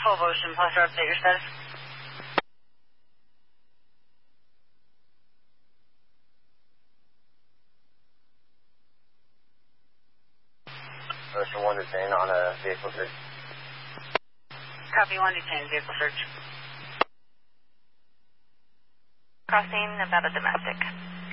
Full Ocean, pleasure, update your status. Ocean 1 detained on a vehicle search. Copy 1 detained, vehicle search. Crossing Nevada domestic.